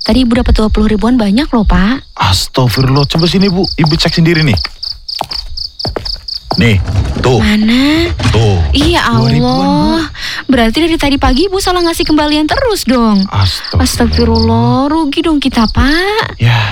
Tadi Ibu dapat 20 ribuan banyak loh, Pak. Astagfirullah, coba sini Bu, Ibu cek sendiri nih. Nih, tuh. Mana? Tuh. Iya 2 ribuan, Allah. Berarti dari tadi pagi Ibu salah ngasih kembalian terus dong. Bu. Astagfirullah. Astagfirullah, rugi dong kita, Pak. Ya.